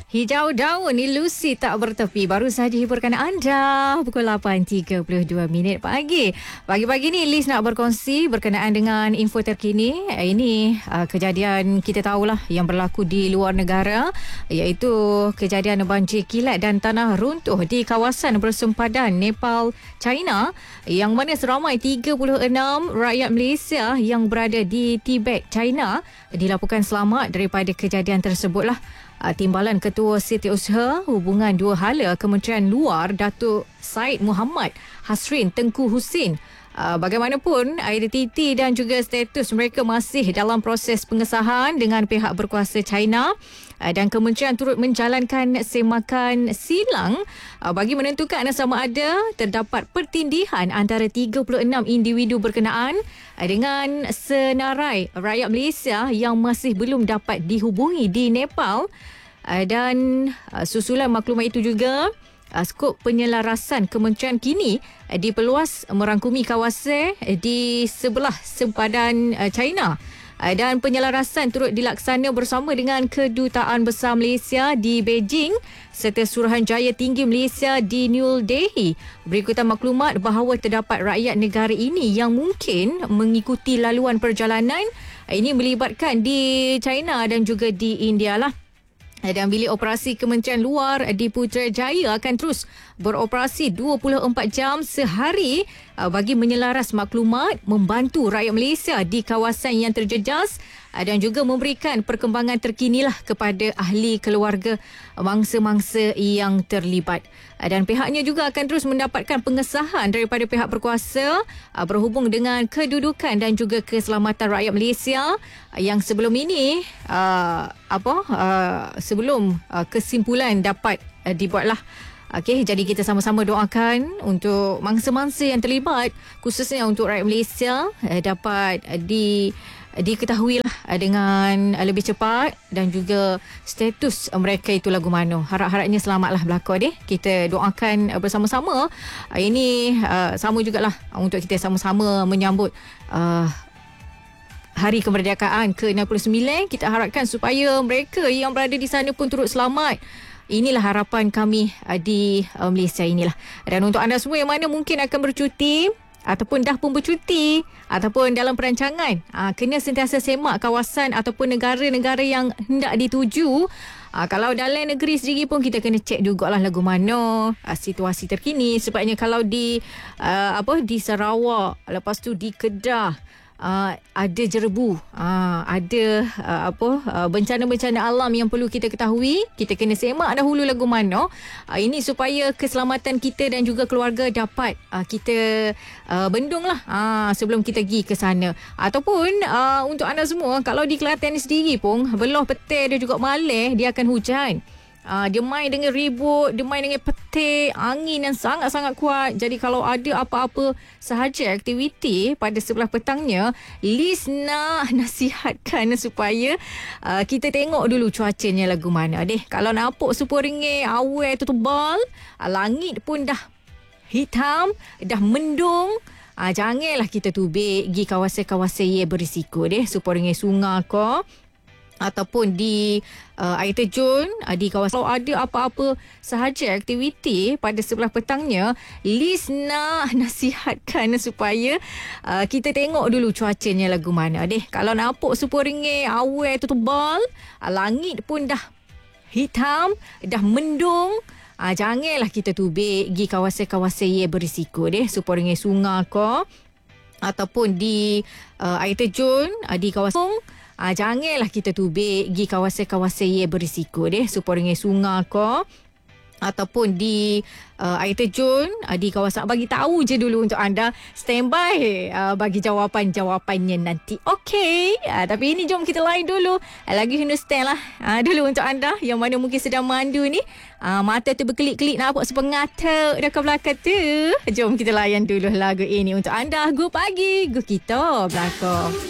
Hijau daun ilusi tak bertepi baru saja hiburkan anda pukul 8.32 pagi. Pagi-pagi ni Liz nak berkongsi berkenaan dengan info terkini. Ini kejadian kita tahulah yang berlaku di luar negara, iaitu kejadian banjir kilat dan tanah runtuh di kawasan bersempadan Nepal, China, yang mana seramai 36 rakyat Malaysia yang berada di Tibet, China dilaporkan selamat daripada kejadian tersebutlah. Timbalan Ketua Setiausaha Hubungan Dua Hala Kementerian Luar Datuk Syed Muhammad Hasrin Tengku Husin, bagaimanapun identiti dan juga status mereka masih dalam proses pengesahan dengan pihak berkuasa China, dan kementerian turut menjalankan semakan silang bagi menentukan sama ada terdapat pertindihan antara 36 individu berkenaan dengan senarai rakyat Malaysia yang masih belum dapat dihubungi di Nepal. Dan susulan maklumat itu juga, skop penyelarasan kementerian kini diperluas merangkumi kawasan di sebelah sempadan China, dan penyelarasan turut dilaksana bersama dengan Kedutaan Besar Malaysia di Beijing serta Suruhanjaya Tinggi Malaysia di New Delhi. Berikutan maklumat bahawa terdapat rakyat negara ini yang mungkin mengikuti laluan perjalanan ini melibatkan di China dan juga di India lah. Dan bilik operasi Kementerian Luar di Putrajaya akan terus beroperasi 24 jam sehari bagi menyelaras maklumat, membantu rakyat Malaysia di kawasan yang terjejas dan juga memberikan perkembangan terkinilah kepada ahli keluarga mangsa-mangsa yang terlibat. Dan pihaknya juga akan terus mendapatkan pengesahan daripada pihak berkuasa berhubung dengan kedudukan dan juga keselamatan rakyat Malaysia yang sebelum ini sebelum kesimpulan dapat dibuatlah. Okey, jadi kita sama-sama doakan untuk mangsa-mangsa yang terlibat, khususnya untuk rakyat Malaysia dapat diketahuilah dengan lebih cepat dan juga status mereka itu lagu mana. Harap-harapnya selamatlah berlaku deh. Kita doakan bersama-sama. Ini sama jugalah untuk kita sama-sama menyambut Hari Kemerdekaan ke-69. Kita harapkan supaya mereka yang berada di sana pun turut selamat. Inilah harapan kami di Malaysia inilah. Dan untuk anda semua yang mana mungkin akan bercuti ataupun dah pun bercuti ataupun dalam perancangan, kena sentiasa semak kawasan ataupun negara-negara yang hendak dituju. Kalau dalam negeri sendiri pun kita kena cek jugalah lagu mana situasi terkini. Sebabnya kalau di Sarawak, lepas tu di Kedah, ada jerebu, ada bencana-bencana alam yang perlu kita ketahui. Kita kena semak dahulu lagu mana. Ini supaya keselamatan kita dan juga keluarga dapat kita bendung lah sebelum kita pergi ke sana. Ataupun untuk anda semua, kalau di Kelantan sendiri pun belah petir dan juga malam dia akan hujan. Dia main dengan ribut, dia main dengan petir, angin yang sangat-sangat kuat. Jadi kalau ada apa-apa sahaja aktiviti pada sebelah petangnya, Liz nak nasihatkan supaya kita tengok dulu cuacanya lagu mana deh. Kalau nampak RM10 awal tu tebal, langit pun dah hitam, dah mendung, janganlah kita tubik pergi kawasan-kawasan yang berisiko deh. RM10 sungai ko ataupun di air terjun di kawasan. Kalau ada apa-apa sahaja aktiviti pada sebelah petangnya, Liz nak nasihatkan supaya kita tengok dulu cuacanya lagu mana deh. Kalau nampak RM10 awal tu tebal, langit pun dah hitam, dah mendung, janganlah kita tubik pergi kawasan-kawasan yang berisiko deh. RM10 sungai ko ataupun di air terjun di kawasan. Janganlah kita tubik pergi kawasan-kawasan yang berisiko deh. RM10 sungai ko ataupun di air terjun di kawasan. Bagi tahu je dulu untuk anda. Standby bagi jawapan-jawapannya nanti. Okey, tapi ini jom kita lain dulu. Lagu Hindustan lah dulu untuk anda yang mana mungkin sedang mandu ni. Mata tu berkelip-kelip nampak sepengata dekat belakang tu. Jom kita layan dulu lagu ini untuk anda. Go pagi, go kita belakang.